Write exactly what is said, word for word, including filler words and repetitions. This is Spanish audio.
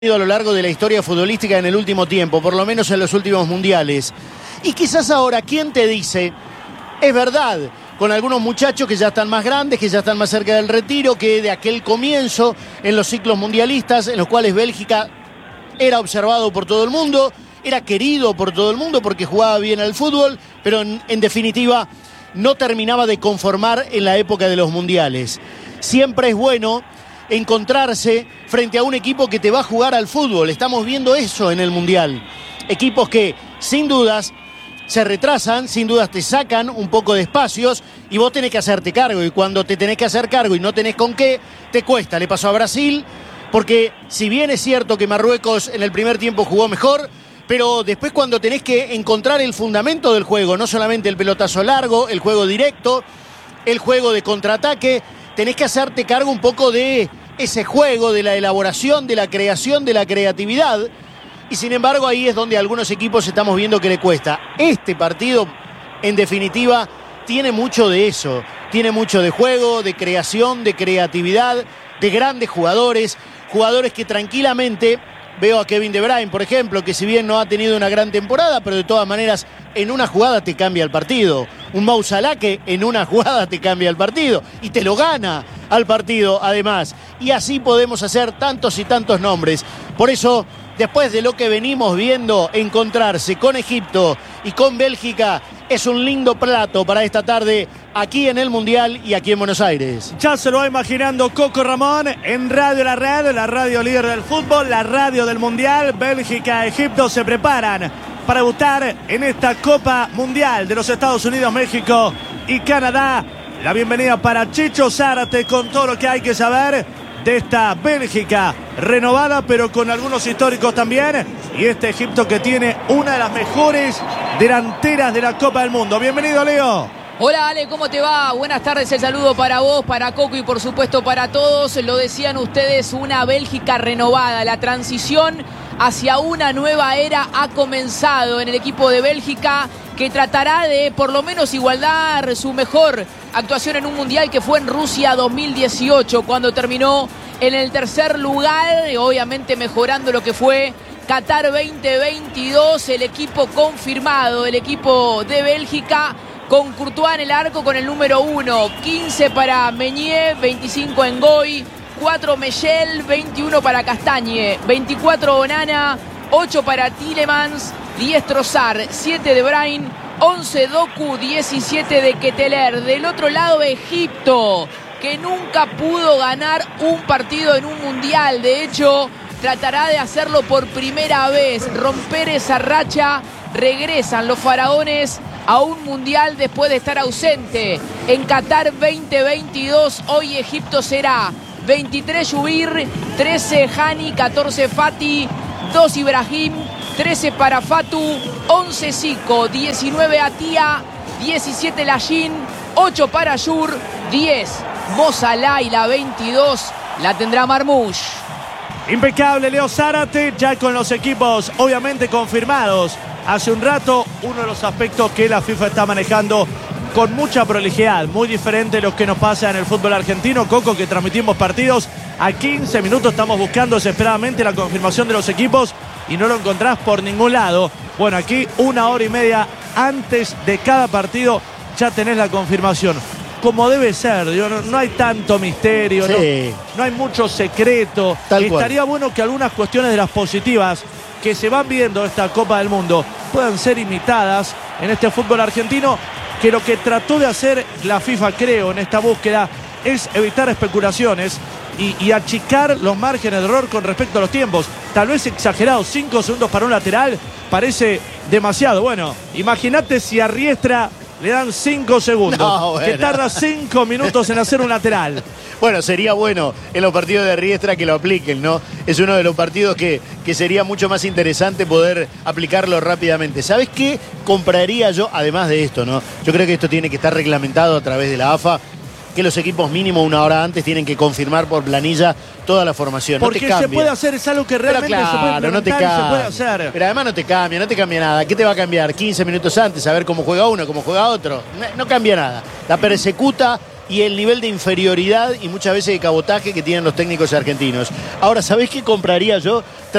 a lo largo de la historia futbolística en el último tiempo, por lo menos en los últimos mundiales. Y quizás ahora, ¿quién te dice? Es verdad, con algunos muchachos que ya están más grandes, que ya están más cerca del retiro, que de aquel comienzo en los ciclos mundialistas, en los cuales Bélgica era observado por todo el mundo, era querido por todo el mundo porque jugaba bien al fútbol, pero en, en definitiva no terminaba de conformar en la época de los mundiales. Siempre es bueno encontrarse frente a un equipo que te va a jugar al fútbol. Estamos viendo eso en el Mundial. Equipos que, sin dudas, se retrasan, sin dudas te sacan un poco de espacios y vos tenés que hacerte cargo. Y cuando te tenés que hacer cargo y no tenés con qué, te cuesta. Le pasó a Brasil, porque si bien es cierto que Marruecos en el primer tiempo jugó mejor, pero después cuando tenés que encontrar el fundamento del juego, no solamente el pelotazo largo, el juego directo, el juego de contraataque, tenés que hacerte cargo un poco de ese juego, de la elaboración, de la creación, de la creatividad. Y sin embargo ahí es donde a algunos equipos estamos viendo que le cuesta. Este partido, en definitiva, tiene mucho de eso. Tiene mucho de juego, de creación, de creatividad, de grandes jugadores. Jugadores que tranquilamente, veo a Kevin De Bruyne, por ejemplo, que si bien no ha tenido una gran temporada, pero de todas maneras en una jugada te cambia el partido. Un Mo Salah que en una jugada te cambia el partido y te lo gana al partido además. Y así podemos hacer tantos y tantos nombres. Por eso, después de lo que venimos viendo, encontrarse con Egipto y con Bélgica es un lindo plato para esta tarde aquí en el Mundial y aquí en Buenos Aires. Ya se lo va imaginando Coco Ramón en Radio La Red, la radio líder del fútbol, la radio del Mundial. Bélgica, Egipto se preparan para debutar en esta Copa Mundial de los Estados Unidos, México y Canadá. La bienvenida para Chicho Zárate con todo lo que hay que saber de esta Bélgica renovada, pero con algunos históricos también. Y este Egipto que tiene una de las mejores delanteras de la Copa del Mundo. Bienvenido, Leo. Hola Ale, ¿cómo te va? Buenas tardes, el saludo para vos, para Coco y por supuesto para todos. Lo decían ustedes, una Bélgica renovada. La transición hacia una nueva era ha comenzado en el equipo de Bélgica, que tratará de por lo menos igualar su mejor actuación en un mundial que fue en Rusia dos mil dieciocho, cuando terminó en el tercer lugar, y obviamente mejorando lo que fue Qatar veinte veintidós. El equipo confirmado, el equipo de Bélgica, con Courtois en el arco con el número uno, quince para Meunier, veinticinco Ngoy, cuatro Mellel, veintiuno para Castagne, veinticuatro Onana, ocho para Tielemans, diez Trossard, siete De Bruyne, once Doku, diecisiete de Ketelaere. Del otro lado, Egipto, que nunca pudo ganar un partido en un mundial. De hecho, tratará de hacerlo por primera vez, romper esa racha. Regresan los faraones a un mundial después de estar ausente en Qatar veinte veintidós. Hoy Egipto será veintitrés Yubir, trece Hani, catorce Fati, dos Ibrahim, trece para Fatu, once Zico, diecinueve Atia, diecisiete Lajin, ocho para Yur, diez Mo Salah y la veintidós la tendrá Marmoush. Impecable Leo Zárate, ya con los equipos obviamente confirmados. Hace un rato, uno de los aspectos que la FIFA está manejando con mucha prolijidad, muy diferente de lo que nos pasa en el fútbol argentino. Coco, que transmitimos partidos a quince minutos, estamos buscando desesperadamente la confirmación de los equipos y no lo encontrás por ningún lado. Bueno, aquí una hora y media antes de cada partido ya tenés la confirmación. Como debe ser, no, no hay tanto misterio, sí. no, no hay mucho secreto. Tal Estaría cual. Bueno que algunas cuestiones de las positivas que se van viendo esta Copa del Mundo puedan ser imitadas en este fútbol argentino, que lo que trató de hacer la FIFA, creo, en esta búsqueda es evitar especulaciones y, y achicar los márgenes de error con respecto a los tiempos. Tal vez exagerado, cinco segundos para un lateral parece demasiado. Bueno, imagínate si a Riestra le dan cinco segundos, no, bueno. que tarda cinco minutos en hacer un lateral. Bueno, sería bueno en los partidos de Riestra que lo apliquen, ¿no? Es uno de los partidos que, que sería mucho más interesante poder aplicarlo rápidamente. ¿Sabes qué compraría yo, además de esto, no? Yo creo que esto tiene que estar reglamentado a través de la A F A, que los equipos mínimo una hora antes tienen que confirmar por planilla toda la formación. Porque no te se puede hacer, es algo que realmente claro, se puede implementar, no te y se puede hacer. Pero además no te cambia, no te cambia nada. ¿Qué te va a cambiar? quince minutos antes, a ver cómo juega uno, cómo juega otro. No, no cambia nada. La persecuta y el nivel de inferioridad y muchas veces de cabotaje que tienen los técnicos argentinos. Ahora, ¿sabés qué compraría yo?